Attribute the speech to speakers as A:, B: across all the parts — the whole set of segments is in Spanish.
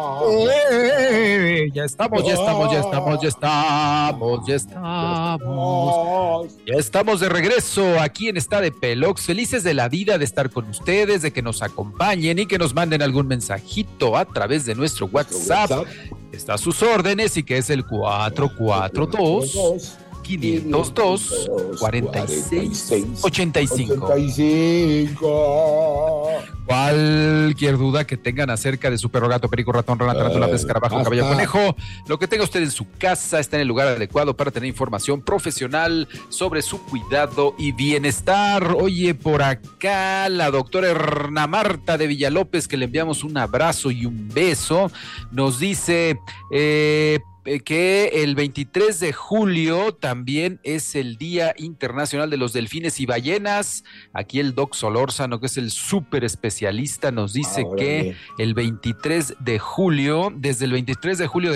A: Ya estamos. Ya estamos de regreso aquí en Está de Pelox, felices de la vida, de estar con ustedes, de que nos acompañen y que nos manden algún mensajito a través de nuestro WhatsApp. Está a sus órdenes y que es el 442 502 4685. Cualquier duda que tengan acerca de su perro, gato, perico, ratón, rana, tarántula, pez, escarabajo, caballo, conejo, lo que tenga usted en su casa está en el lugar adecuado para tener información profesional sobre su cuidado y bienestar. Oye, por acá la doctora Erna Marta de Villalópez, que le enviamos un abrazo y un beso, nos dice que el 23 de julio también es el Día Internacional de los Delfines y Ballenas. Aquí el Doc Solórzano, que es el súper especialista, nos dice que el 23 de julio, desde el 23 de julio de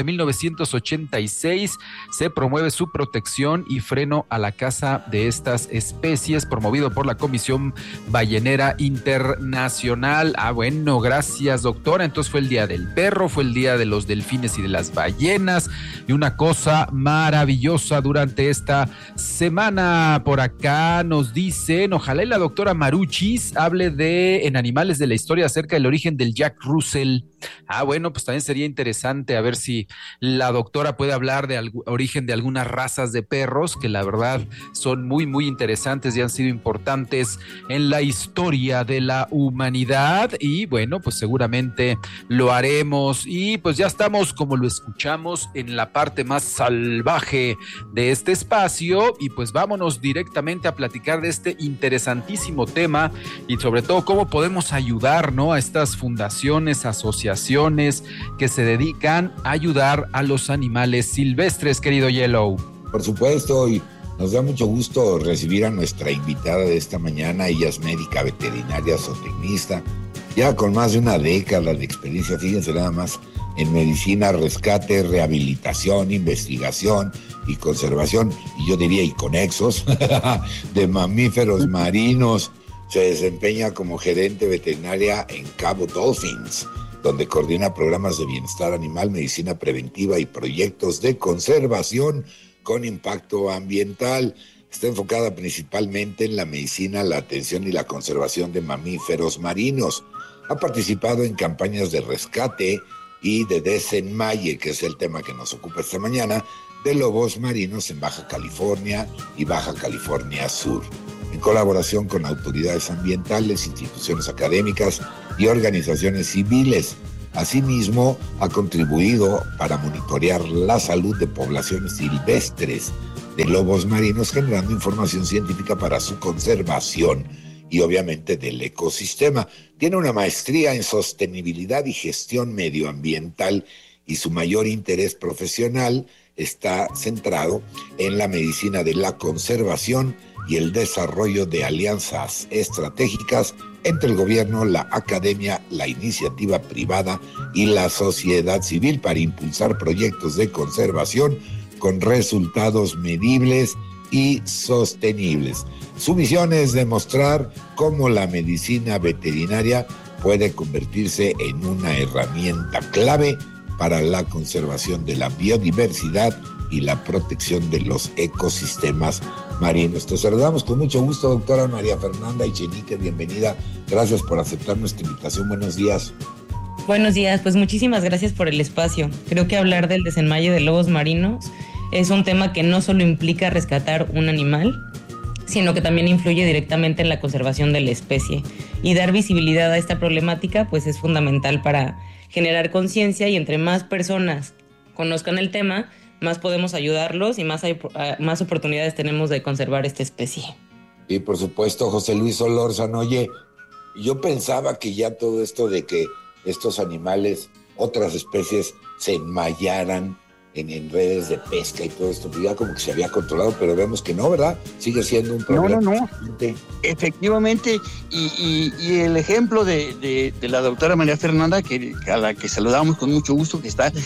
A: 1986, se promueve su protección y freno a la caza de estas especies, promovido por la Comisión Ballenera Internacional. Bueno, gracias, doctora. Entonces fue el Día del Perro, fue el Día de los Delfines y de las Ballenas, y una cosa maravillosa durante esta semana. Por acá nos dicen, ojalá y la doctora Maruchis hable en Animales de la Historia acerca del origen del Jack Russell. Bueno, pues también sería interesante a ver si la doctora puede hablar de origen de algunas razas de perros que la verdad son muy, muy interesantes y han sido importantes en la historia de la humanidad, y bueno, pues seguramente lo haremos. Y pues ya estamos, como lo escuchamos, en la parte más salvaje de este espacio, y pues vámonos directamente a platicar de este interesantísimo tema y sobre todo cómo podemos ayudar, ¿no?, a estas fundaciones, asociaciones que se dedican a ayudar a los animales silvestres, querido Yellow.
B: Por supuesto, y nos da mucho gusto recibir a nuestra invitada de esta mañana. Ella es médica veterinaria zootecnista, ya con más de una década de experiencia, fíjense nada más, en medicina, rescate, rehabilitación, investigación y conservación, y yo diría y conexos, de mamíferos marinos. Se desempeña como gerente veterinaria en Cabo Dolphins, donde coordina programas de bienestar animal, medicina preventiva y proyectos de conservación con impacto ambiental. Está enfocada principalmente en la medicina, la atención y la conservación de mamíferos marinos. Ha participado en campañas de rescate y de desenmaye, que es el tema que nos ocupa esta mañana, de lobos marinos en Baja California y Baja California Sur, en colaboración con autoridades ambientales, instituciones académicas y organizaciones civiles. Asimismo, ha contribuido para monitorear la salud de poblaciones silvestres de lobos marinos, generando información científica para su conservación y obviamente del ecosistema. Tiene una maestría en sostenibilidad y gestión medioambiental, y su mayor interés profesional está centrado en la medicina de la conservación y el desarrollo de alianzas estratégicas entre el gobierno, la academia, la iniciativa privada y la sociedad civil para impulsar proyectos de conservación con resultados medibles y sostenibles. Su misión es demostrar cómo la medicina veterinaria puede convertirse en una herramienta clave para la conservación de la biodiversidad y la protección de los ecosistemas marinos. Te saludamos con mucho gusto, doctora María Fernanda Echenique, bienvenida. Gracias por aceptar nuestra invitación. Buenos días.
C: Buenos días, pues muchísimas gracias por el espacio. Creo que hablar del desenmaye de lobos marinos es un tema que no solo implica rescatar un animal, sino que también influye directamente en la conservación de la especie. Y dar visibilidad a esta problemática pues es fundamental para generar conciencia, y entre más personas conozcan el tema, más podemos ayudarlos y más oportunidades tenemos de conservar esta especie.
B: Y por supuesto, José Luis Solórzano, oye, yo pensaba que ya todo esto de que estos animales, otras especies, se enmayaran en redes de pesca y todo esto, ya como que se había controlado, pero vemos que no, ¿verdad? Sigue siendo un problema.
D: No. Efectivamente, y el ejemplo de la doctora María Fernanda, a la que saludamos con mucho gusto, que está...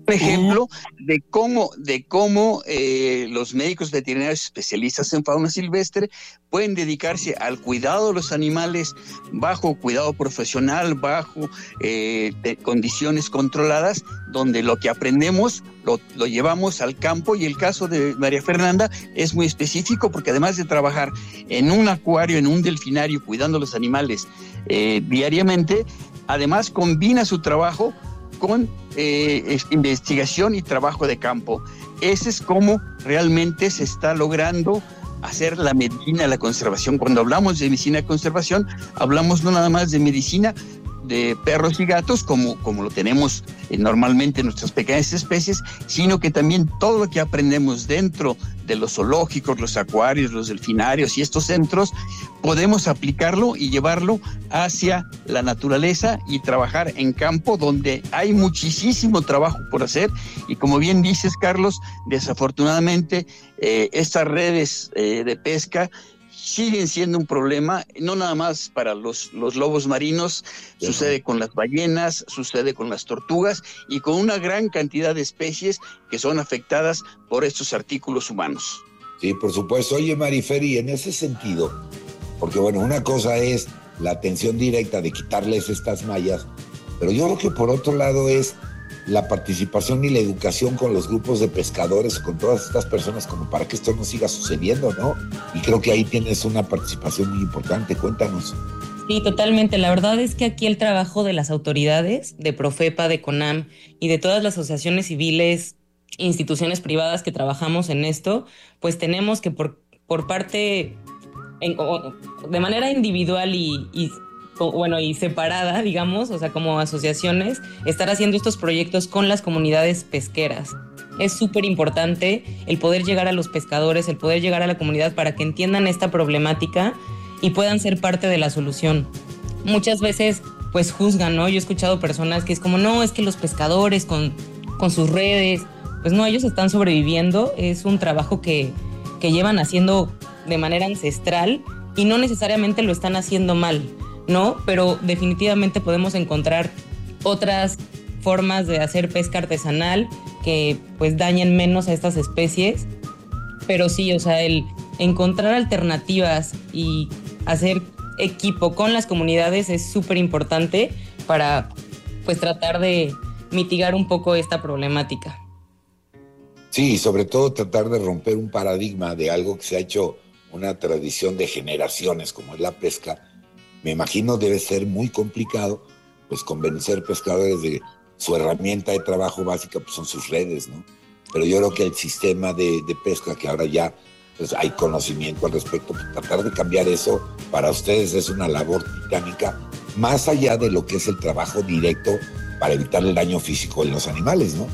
D: ejemplo de cómo los médicos veterinarios especialistas en fauna silvestre pueden dedicarse al cuidado de los animales bajo cuidado profesional, bajo condiciones controladas, donde lo que aprendemos lo llevamos al campo. Y el caso de María Fernanda es muy específico, porque además de trabajar en un acuario, en un delfinario, cuidando los animales diariamente, además combina su trabajo con investigación y trabajo de campo. Ese es como realmente se está logrando hacer la medicina de la conservación. Cuando hablamos de medicina de conservación, hablamos no nada más de medicina de perros y gatos, como lo tenemos normalmente en nuestras pequeñas especies, sino que también todo lo que aprendemos dentro de los zoológicos, los acuarios, los delfinarios y estos centros, podemos aplicarlo y llevarlo hacia la naturaleza y trabajar en campo, donde hay muchísimo trabajo por hacer. Y como bien dices, Carlos, desafortunadamente estas redes de pesca siguen siendo un problema, no nada más para los lobos marinos, sucede con las ballenas, sucede con las tortugas y con una gran cantidad de especies que son afectadas por estos artículos humanos.
B: Sí, por supuesto. Oye, Mariferi, en ese sentido, porque bueno, una cosa es la atención directa de quitarles estas mallas, pero yo creo que por otro lado es la participación y la educación con los grupos de pescadores, con todas estas personas, como para que esto no siga sucediendo, ¿no? Y creo que ahí tienes una participación muy importante. Cuéntanos.
C: Sí, totalmente. La verdad es que aquí el trabajo de las autoridades, de Profepa, de CONAM y de todas las asociaciones civiles, instituciones privadas que trabajamos en esto, pues tenemos que por parte, de manera individual y separada, digamos, o sea, como asociaciones, estar haciendo estos proyectos con las comunidades pesqueras. Es súper importante el poder llegar a los pescadores, el poder llegar a la comunidad para que entiendan esta problemática y puedan ser parte de la solución. Muchas veces, pues, juzgan, ¿no? Yo he escuchado personas que es como, no, es que los pescadores con sus redes, pues no, ellos están sobreviviendo. Es un trabajo que llevan haciendo de manera ancestral y no necesariamente lo están haciendo mal, ¿no? Pero definitivamente podemos encontrar otras formas de hacer pesca artesanal que pues dañen menos a estas especies. Pero sí, o sea, el encontrar alternativas y hacer equipo con las comunidades es súper importante para pues tratar de mitigar un poco esta problemática.
B: Sí, y sobre todo tratar de romper un paradigma de algo que se ha hecho una tradición de generaciones, como es la pesca. Me imagino debe ser muy complicado, pues, convencer pescadores de su herramienta de trabajo básica, pues son sus redes, ¿no? Pero yo creo que el sistema de pesca, que ahora ya pues, hay conocimiento al respecto, pues, tratar de cambiar eso para ustedes es una labor titánica, más allá de lo que es el trabajo directo para evitar el daño físico en los animales, ¿no?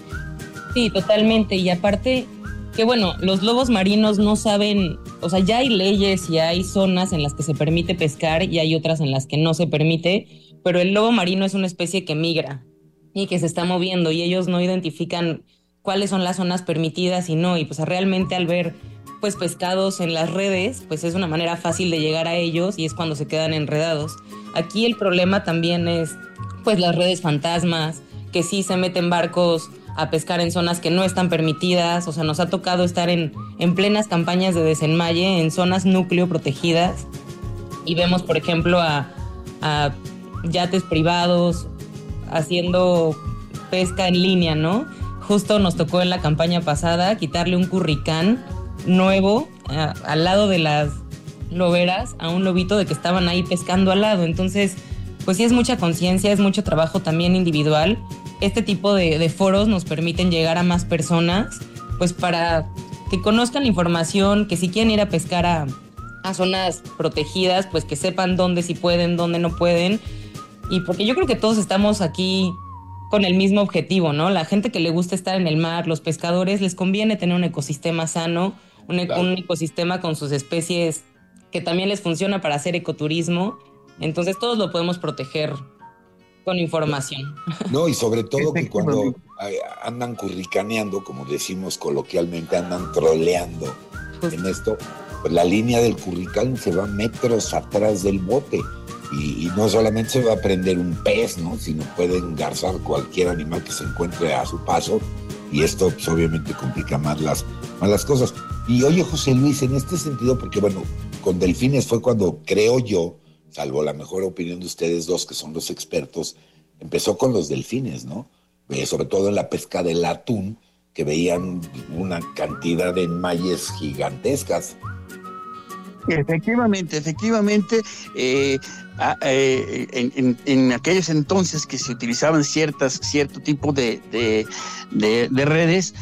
C: Sí, totalmente. Y aparte, que bueno, los lobos marinos no saben, o sea, ya hay leyes y hay zonas en las que se permite pescar y hay otras en las que no se permite, pero el lobo marino es una especie que migra y que se está moviendo y ellos no identifican cuáles son las zonas permitidas y no, y pues realmente al ver pues pescados en las redes, pues es una manera fácil de llegar a ellos y es cuando se quedan enredados. Aquí el problema también es pues las redes fantasmas, que sí se meten barcos a pescar en zonas que no están permitidas. O sea, nos ha tocado estar en plenas campañas de desenmaye, en zonas núcleo protegidas, y vemos, por ejemplo, a yates privados haciendo pesca en línea, ¿no? Justo nos tocó en la campaña pasada quitarle un curricán nuevo al lado de las loberas a un lobito de que estaban ahí pescando al lado. Entonces, pues sí es mucha conciencia, es mucho trabajo también individual. Este tipo de foros nos permiten llegar a más personas, pues para que conozcan la información, que si quieren ir a pescar a zonas protegidas, pues que sepan dónde sí pueden, dónde no pueden. Y porque yo creo que todos estamos aquí con el mismo objetivo, ¿no? La gente que le gusta estar en el mar, los pescadores, les conviene tener un ecosistema sano, un ecosistema con sus especies que también les funciona para hacer ecoturismo. Entonces todos lo podemos proteger con información.
B: No, y sobre todo que cuando andan curricaneando, como decimos coloquialmente, andan troleando en esto, pues la línea del curricán se va metros atrás del bote. Y no solamente se va a prender un pez, ¿no? Sino puede engarzar cualquier animal que se encuentre a su paso, y esto pues, obviamente complica más las cosas. Y oye, José Luis, en este sentido, porque bueno, con delfines fue cuando creo yo, salvo la mejor opinión de ustedes dos, que son los expertos, empezó con los delfines, ¿no? Sobre todo en la pesca del atún, que veían una cantidad de enmayes gigantescas.
D: Efectivamente, en aquellos entonces que se utilizaban cierto tipo de redes,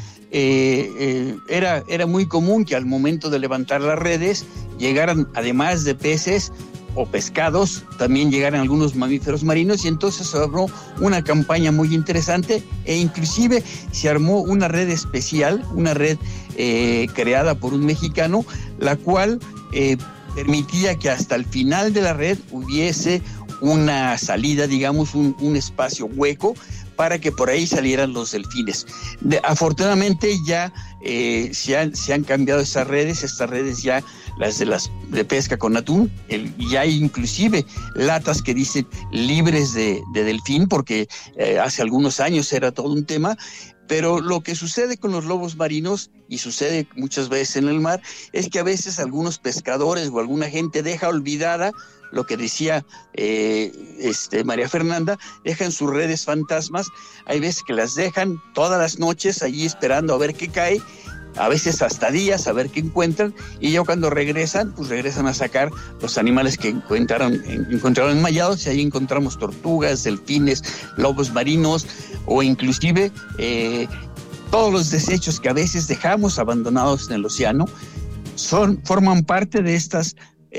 D: era muy común que al momento de levantar las redes llegaran, además de peces o pescados, también llegaran algunos mamíferos marinos, y entonces se armó una campaña muy interesante, e inclusive se armó una red especial, una red creada por un mexicano, la cual permitía que hasta el final de la red hubiese una salida, digamos, un espacio hueco para que por ahí salieran los delfines. Afortunadamente ya se han cambiado estas redes ya, las de pesca con atún, y hay inclusive latas que dicen libres de delfín, porque hace algunos años era todo un tema. Pero lo que sucede con los lobos marinos, y sucede muchas veces en el mar, es que a veces algunos pescadores o alguna gente deja olvidada lo que decía María Fernanda, dejan sus redes fantasmas. Hay veces que las dejan todas las noches allí esperando a ver qué cae, a veces hasta días a ver qué encuentran, y ya cuando regresan, pues regresan a sacar los animales que encontraron enmallados, y ahí encontramos tortugas, delfines, lobos marinos, o inclusive todos los desechos que a veces dejamos abandonados en el océano forman parte de estas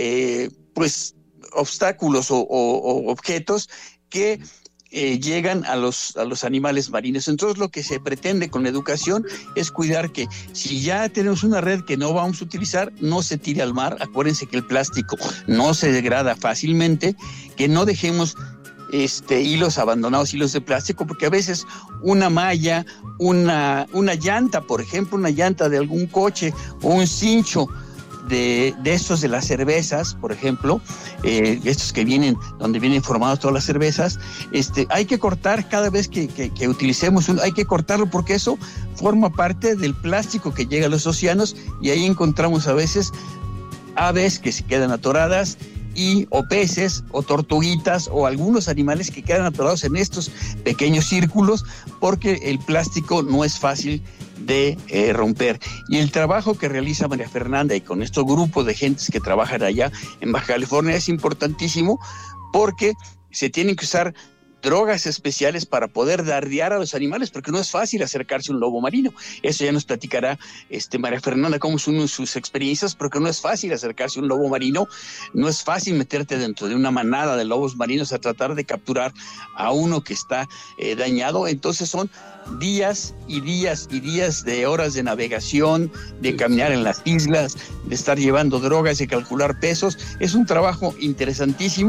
D: obstáculos o objetos que llegan a los animales marinos. Entonces lo que se pretende con la educación es cuidar que si ya tenemos una red que no vamos a utilizar, no se tire al mar. Acuérdense que el plástico no se degrada fácilmente, que no dejemos hilos abandonados, hilos de plástico, porque a veces una malla, una llanta, por ejemplo, una llanta de algún coche, o un cincho de estos de las cervezas, por ejemplo, estos que vienen, donde vienen formadas todas las cervezas, hay que cortar cada vez que utilicemos hay que cortarlo, porque eso forma parte del plástico que llega a los océanos, y ahí encontramos a veces aves que se quedan atoradas, o peces, o tortuguitas, o algunos animales que quedan atorados en estos pequeños círculos, porque el plástico no es fácil de romper. Y el trabajo que realiza María Fernanda y con estos grupos de gentes que trabajan allá en Baja California es importantísimo, porque se tienen que usar drogas especiales para poder dardear a los animales, porque no es fácil acercarse a un lobo marino. Eso ya nos platicará María Fernanda cómo son sus experiencias, porque no es fácil acercarse a un lobo marino, no es fácil meterte dentro de una manada de lobos marinos a tratar de capturar a uno que está dañado. Entonces son días y días y días de horas de navegación, de caminar en las islas, de estar llevando drogas, de calcular pesos. Es un trabajo interesantísimo.